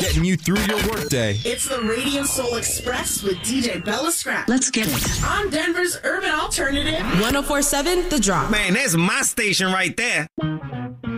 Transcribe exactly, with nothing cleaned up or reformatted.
getting you through your workday. It's the Radio Soul Express with D J Bella Scrap. Let's get it. On Denver's Urban Alternative. one oh four point seven The Drop. Man, that's my station right there.